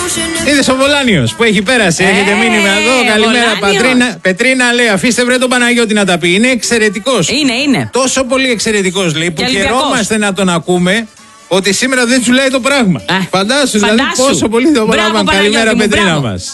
Είδες ο Βολάνιος που έχει πέρασει. Έχετε μήνυμα εδώ. Καλημέρα, Πετρίνα λέει: αφήστε βρε τον Παναγιώτη να τα πει. Είναι εξαιρετικός. Είναι. Τόσο πολύ εξαιρετικός λέει που χαιρόμαστε να τον ακούμε. Ότι σήμερα δεν του λέει το πράγμα. Φαντάσου, δηλαδή πόσο πολύ το πράγμα. Καλημέρα, Πετρίνα μας.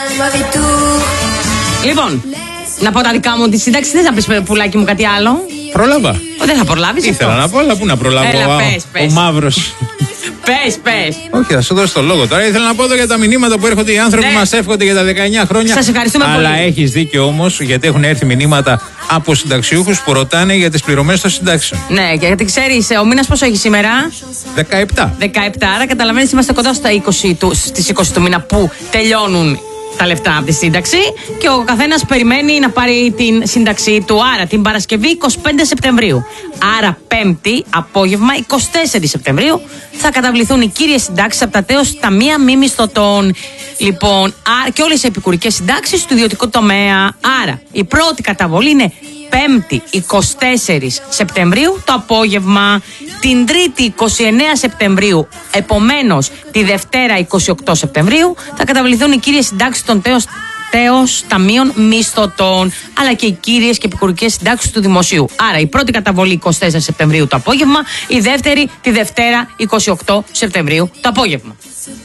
Λοιπόν, να πω τα δικά μου τη σύνταξη. Δεν θα πεις, πουλάκι μου, κάτι άλλο? Πρόλαβα. Δεν θα προλάβεις. Ήθελα να πω, αλλά πού να προλάβω. Ο μαύρος. Πες. Όχι, θα σου δώσω το λόγο τώρα. Ήθελα να πω εδώ για τα μηνύματα που έρχονται οι άνθρωποι που μας εύχονται για τα 19 χρόνια. Σας ευχαριστούμε πολύ. Αλλά έχεις δίκιο όμως, γιατί έχουν έρθει μηνύματα από συνταξιούχους που ρωτάνε για τις πληρωμές των συντάξεων. Ναι, γιατί ξέρεις, ο μήνας πόσο έχει σήμερα? 17. 17, άρα καταλαβαίνεις, είμαστε κοντά στις 20 του μήνα που τελειώνουν τα λεφτά από τη σύνταξη και ο καθένας περιμένει να πάρει την σύνταξή του. Άρα την Παρασκευή 25 Σεπτεμβρίου. Άρα Πέμπτη απόγευμα 24 Σεπτεμβρίου θα καταβληθούν οι κύριες συντάξεις από τα τέος ταμεία μη μισθωτών. Λοιπόν, και όλες οι επικουρικές συντάξεις του ιδιωτικού τομέα. Άρα η πρώτη καταβολή είναι Πέμπτη 24 Σεπτεμβρίου το απόγευμα, την Τρίτη 29 Σεπτεμβρίου, επομένως τη Δευτέρα 28 Σεπτεμβρίου θα καταβληθούν οι κύριες συντάξεις των τέος ταμείων μισθωτών, αλλά και οι κύριες και επικουρικές συντάξεις του δημοσίου. Άρα η πρώτη καταβολή 24 Σεπτεμβρίου το απόγευμα, η δεύτερη τη Δευτέρα 28 Σεπτεμβρίου το απόγευμα.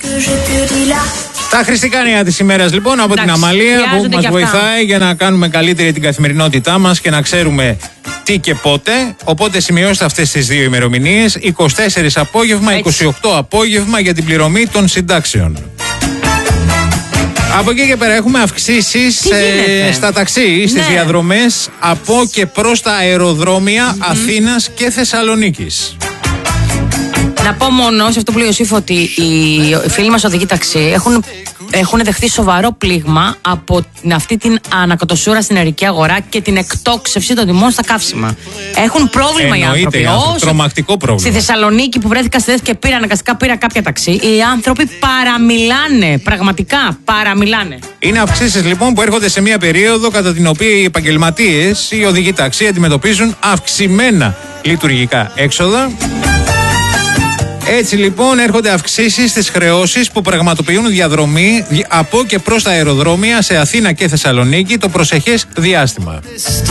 Τα χριστιανικά της ημέρας λοιπόν από την Αμαλία που μας βοηθάει για να κάνουμε καλύτερη την καθημερινότητά μας και να ξέρουμε τι και πότε. Οπότε σημειώστε αυτές τις δύο ημερομηνίες, 24 απόγευμα, 28 απόγευμα για την πληρωμή των συντάξεων. Από εκεί και πέρα έχουμε αυξήσεις στα ταξί, στις διαδρομές από και προς τα αεροδρόμια Αθήνας και Θεσσαλονίκης. Να πω μόνο σε αυτό που λέει ο Ιωσήφ ότι οι φίλοι μας οδηγοί ταξί έχουν δεχθεί σοβαρό πλήγμα από αυτή την ανακατοσούρα στην ενεργειακή αγορά και την εκτόξευση των τιμών στα καύσιμα. Έχουν πρόβλημα οι άνθρωποι. Τρομακτικό πρόβλημα. Στη Θεσσαλονίκη που βρέθηκα στη ΔΕΘ και αναγκαστικά πήρα κάποια ταξί, οι άνθρωποι παραμιλάνε. Πραγματικά παραμιλάνε. Είναι αυξήσεις λοιπόν που έρχονται σε μια περίοδο κατά την οποία οι επαγγελματίες, οι οδηγοί ταξί αντιμετωπίζουν αυξημένα λειτουργικά έξοδα. Έτσι λοιπόν έρχονται αυξήσεις στις χρεώσεις που πραγματοποιούν διαδρομή από και προς τα αεροδρόμια σε Αθήνα και Θεσσαλονίκη το προσεχές διάστημα.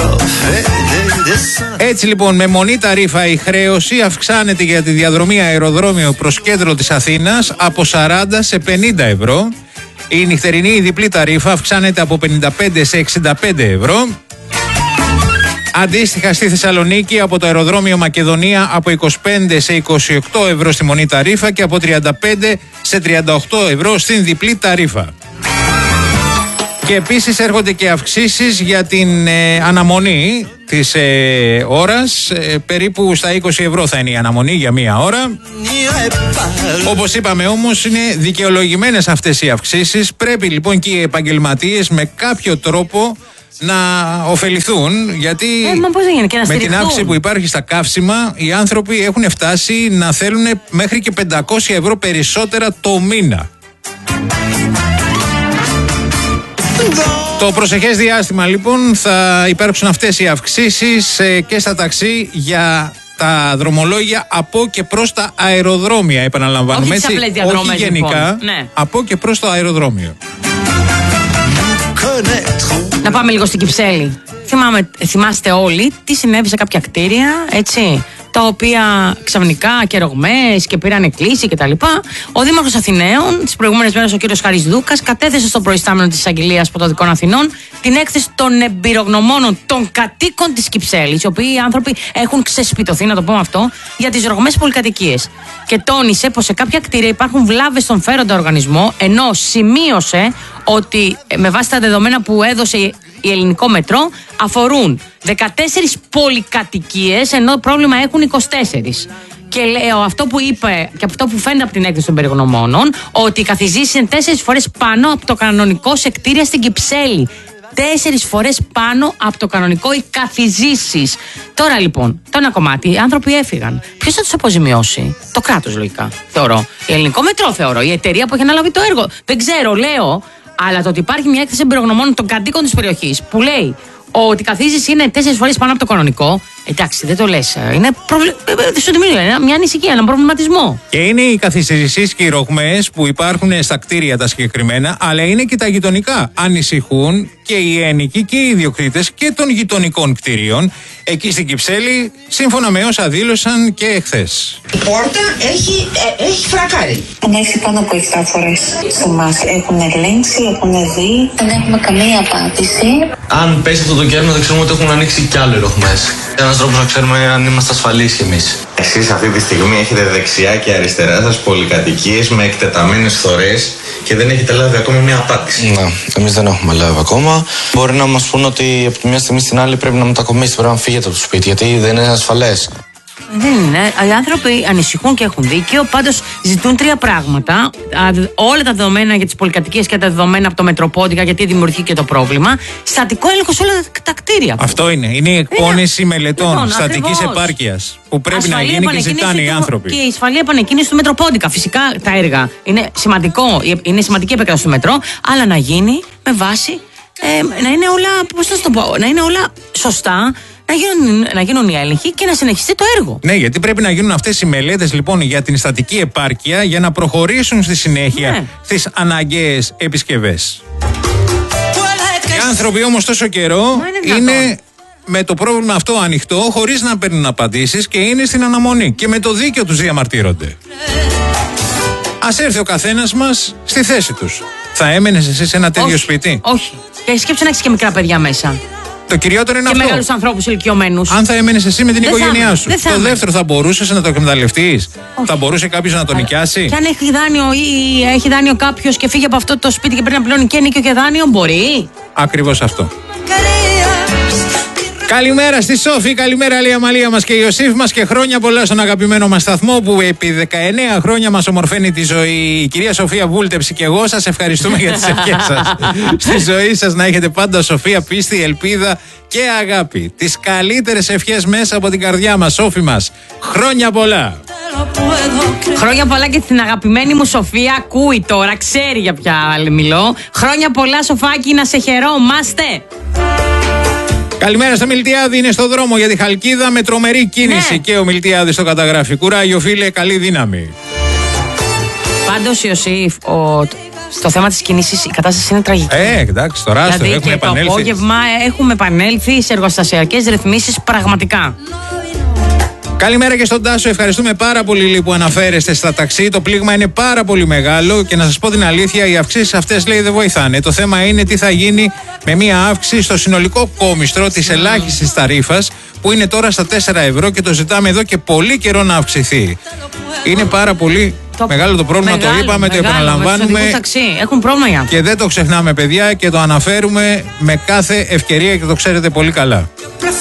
Έτσι λοιπόν με μονή ταρίφα η χρέωση αυξάνεται για τη διαδρομή αεροδρόμιο προς κέντρο της Αθήνας από 40 σε 50 ευρώ. Η νυχτερινή διπλή ταρίφα αυξάνεται από 55 σε 65 ευρώ. Αντίστοιχα στη Θεσσαλονίκη από το αεροδρόμιο Μακεδονία από 25 σε 28 ευρώ στη μονή ταρίφα και από 35 σε 38 ευρώ στην διπλή ταρίφα. Και επίσης έρχονται και αυξήσεις για την αναμονή της ώρας, περίπου στα 20 ευρώ θα είναι η αναμονή για μία ώρα. Όπως είπαμε όμως είναι δικαιολογημένες αυτές οι αυξήσεις, πρέπει λοιπόν και οι επαγγελματίες με κάποιο τρόπο να ωφεληθούν, γιατί με την αύξηση που υπάρχει στα καύσιμα οι άνθρωποι έχουν φτάσει να θέλουν μέχρι και 500 ευρώ περισσότερα το μήνα. Το προσεχές διάστημα λοιπόν θα υπάρξουν αυτές οι αυξήσεις και στα ταξί για τα δρομολόγια από και προς τα αεροδρόμια, επαναλαμβάνουμε, έτσι, όχι γενικά, λοιπόν. Από και προς το αεροδρόμιο. Να πάμε λίγο στην Κυψέλη. Θυμάστε όλοι τι συνέβη σε κάποια κτίρια, έτσι, τα οποία ξαφνικά και ρογμές και πήραν κλίση κτλ. Ο Δήμαρχος Αθηναίων τις προηγούμενες μέρες, ο κύριος Χαρίς Δούκας, κατέθεσε στον προϊστάμενο της Εισαγγελίας Πρωτοδικών Αθηνών την έκθεση των εμπειρογνωμόνων των κατοίκων της Κυψέλης, οι οποίοι οι άνθρωποι έχουν ξεσπιτωθεί, να το πούμε αυτό, για τις ρογμές πολυκατοικίες. Και τόνισε πως σε κάποια κτίρια υπάρχουν βλάβες στον φέροντα οργανισμό, ενώ σημείωσε ότι με βάση τα δεδομένα που έδωσε η Ελληνικό Μετρό αφορούν 14 πολυκατοικίες, ενώ πρόβλημα έχουν 24. Και λέω αυτό που είπε και αυτό που φαίνεται από την έκθεση των περιγνωμόνων, ότι οι καθιζήσεις είναι 4 φορές πάνω από το κανονικό σε κτίρια στην Κυψέλη. 4 φορές πάνω από το κανονικό οι καθιζήσεις. Τώρα λοιπόν, το ένα κομμάτι, οι άνθρωποι έφυγαν. Ποιος θα τους αποζημιώσει? Το κράτος, λογικά. Θεωρώ. Η Ελληνικό Μετρό, θεωρώ. Η εταιρεία που έχει αναλάβει το έργο. Δεν ξέρω, λέω. Αλλά το ότι υπάρχει μια έκθεση εμπειρογνωμόνων των κατοίκων της περιοχής που λέει Ότι καθίζεις είναι 4 φορές πάνω από το κανονικό. Εντάξει, δεν το λες. Είναι μια ανησυχία, έναν προβληματισμό. Και είναι οι καθυστερήσεις και οι ρογμές που υπάρχουν στα κτίρια τα συγκεκριμένα, αλλά είναι και τα γειτονικά. Ανησυχούν και οι ένοικοι και οι ιδιοκτήτες και των γειτονικών κτίριων. Εκεί στην Κυψέλη, σύμφωνα με όσα δήλωσαν και εχθές. Η πόρτα έχει φρακάρει. Ανέχει πάνω από 7 φορές. Σε εμάς έχουν ελέγξει, έχουν δει, δεν έχουμε καμία απάντηση. Αν πέσει αυτό το κέρμα, δεν ξέρουμε ότι έχουν ανοίξει κι άλλοι ρογμές. Ένας τρόπος να ξέρουμε αν είμαστε ασφαλείς κι εμείς. Εσείς αυτή τη στιγμή έχετε δεξιά και αριστερά σας πολυκατοικίες με εκτεταμένες θωρές και δεν έχετε λάβει ακόμα μια απάντηση. Ναι, εμείς δεν έχουμε λάβει ακόμα. Μπορεί να μας πούν ότι από τη μια στιγμή στην άλλη πρέπει να μετακομίσετε, πρέπει να φύγετε από το σπίτι, γιατί δεν είναι ασφαλές. Δεν είναι. Οι άνθρωποι ανησυχούν και έχουν δίκιο. Πάντως ζητούν 3 πράγματα. Όλα τα δεδομένα για τις πολυκατοικίες και τα δεδομένα από το Μετροπόντικα, γιατί δημιουργεί και το πρόβλημα. Στατικό έλεγχο σε όλα τα κτίρια. Αυτό είναι. Είναι η εκπόνηση μελετών στατικής επάρκειας που πρέπει να γίνει και ζητάνε οι άνθρωποι. Και η ασφαλή επανεκκίνηση του Μετροπόντικα. Φυσικά τα έργα είναι σημαντικό. Είναι σημαντική επέκταση του μετρό, αλλά να γίνει με βάση να είναι όλα, πώς θα το πω, να είναι όλα σωστά. Να γίνουν οι έλεγχοι και να συνεχιστεί το έργο. Ναι, γιατί πρέπει να γίνουν αυτές οι μελέτες λοιπόν για την στατική επάρκεια για να προχωρήσουν στη συνέχεια στις αναγκαίες επισκευές. Οι άνθρωποι όμως τόσο καιρό είναι με το πρόβλημα αυτό ανοιχτό, χωρίς να παίρνουν απαντήσεις και είναι στην αναμονή και με το δίκιο τους διαμαρτύρονται. Ας έρθει ο καθένας μας στη θέση τους. Θα έμενες εσύ σε ένα τέτοιο σπίτι? Όχι. Και σκέψου να έχεις και μικρά παιδιά μέσα. Το κυριότερο είναι και αυτό. Και μεγάλους ανθρώπους ηλικιωμένους. Αν θα έμενες εσύ με την οικογένειά σου. Το δεύτερο, θα μπορούσες να το εκμεταλλευτείς? Θα μπορούσε κάποιος να το νοικιάσει? Και αν έχει δάνειο ή έχει δάνειο κάποιος και φύγει από αυτό το σπίτι και πρέπει να πληρώνει και νοίκιο και δάνειο, μπορεί. Ακριβώς αυτό. Καλημέρα στη Σόφη, καλημέρα λέει η Αμαλία μας και η Ιωσήφ μας και χρόνια πολλά στον αγαπημένο μας σταθμό που επί 19 χρόνια μας ομορφαίνει τη ζωή. Η κυρία Σοφία Βούλτεψη και εγώ σας ευχαριστούμε για τις ευχές σας. Στη ζωή σας να έχετε πάντα Σοφία, πίστη, ελπίδα και αγάπη. Τις καλύτερες ευχές μέσα από την καρδιά μας, Σόφη μας. Χρόνια πολλά. Χρόνια πολλά και στην αγαπημένη μου Σοφία, ακούει τώρα, ξέρει για ποια μιλώ. Χρόνια πολλά Σοφάκη, να σε χαιρόμαστε. Καλημέρα στο Μιλτιάδη, είναι στο δρόμο για τη Χαλκίδα με τρομερή κίνηση. Ναι. Και ο Μιλτιάδης το καταγράφει. Κουράγιο φίλε, καλή δύναμη. Πάντως Ιωσήφ, στο θέμα της κίνησης η κατάσταση είναι τραγική. Εντάξει, τώρα δηλαδή, έχουμε επανέλθει. Το απόγευμα έχουμε επανέλθει σε εργοστασιακές ρυθμίσεις πραγματικά. Καλημέρα και στον Τάσο. Ευχαριστούμε πάρα πολύ που αναφέρεστε στα ταξί. Το πλήγμα είναι πάρα πολύ μεγάλο και να σας πω την αλήθεια, οι αυξήσεις αυτές λέει δεν βοηθάνε. Το θέμα είναι τι θα γίνει με μια αύξηση στο συνολικό κόμιστρο της ελάχιστης ταρίφας που είναι τώρα στα 4 ευρώ και το ζητάμε εδώ και πολύ καιρό να αυξηθεί. Είναι πάρα πολύ μεγάλο το πρόβλημα, το είπαμε, το επαναλαμβάνουμε. Έχουν πρόβλημα. Και δεν το ξεχνάμε, παιδιά, και το αναφέρουμε με κάθε ευκαιρία και το ξέρετε πολύ καλά.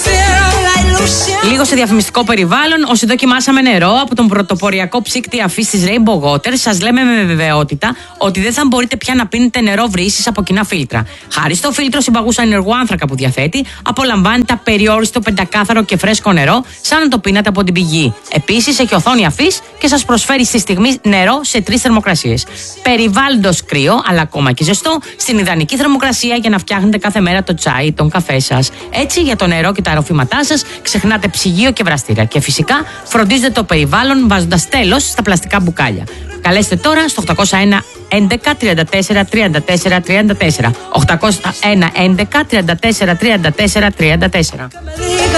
Λίγο σε διαφημιστικό περιβάλλον, όσοι δοκιμάσαμε νερό από τον πρωτοποριακό ψύκτη αφής της Rainbow Water, σας λέμε με βεβαιότητα ότι δεν θα μπορείτε πια να πίνετε νερό βρύσης από κοινά φίλτρα. Χάρη στο φίλτρο συμπαγούσα ενεργού άνθρακα που διαθέτει, απολαμβάνετε απεριόριστο πεντακάθαρο και φρέσκο νερό, σαν να το πίνατε από την πηγή. Επίσης, έχει οθόνη αφής και σας προσφέρει στη στιγμή νερό σε 3 θερμοκρασίες. Περιβάλλοντος κρύο, αλλά ακόμα και ζεστό, στην ιδανική θερμοκρασία για να φτιάχνετε κάθε μέρα το τσάι, τον καφέ σας. Έτσι, για το νερό και τα ροφήματά σας, ξεχνάτε ψυγείο και βραστήρα. Και φυσικά φροντίζετε το περιβάλλον βάζοντας τέλος στα πλαστικά μπουκάλια. Καλέστε τώρα στο 801 11 34 34 34. 801 11 34 34 34.